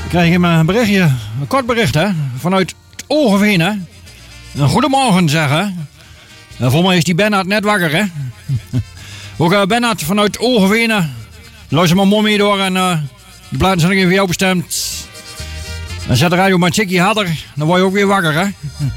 krijg ik een berichtje, een kort bericht hè, vanuit Oogeveen hè. Een goedemorgen zeggen. Voor mij is die Bernhard net wakker hè. Ook Bernhard vanuit Oogeveen. Luister maar mooi mee door en de plaatsen zijn nog even voor jou bestemd. En zet de radio maar een tikje harder, dan word je ook weer wakker hè.